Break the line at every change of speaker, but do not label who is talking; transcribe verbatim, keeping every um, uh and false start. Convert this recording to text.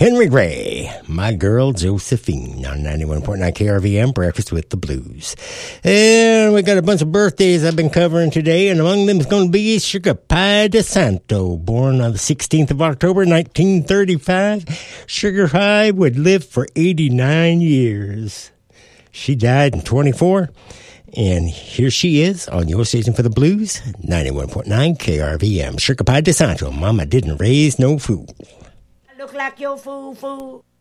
Henry Gray, My Girl Josephine on ninety-one point nine K R V M, Breakfast with the Blues. And we got a bunch of birthdays I've been covering today, and among them is going to be Sugar Pie DeSanto, born on the sixteenth of October, nineteen thirty-five. Sugar Pie would live for eighty-nine years. She died in twenty-four, and here she is on your station for the blues, ninety-one point nine K R V M. Sugar Pie DeSanto, Mama Didn't Raise No Fool.
Look like your fool, fool.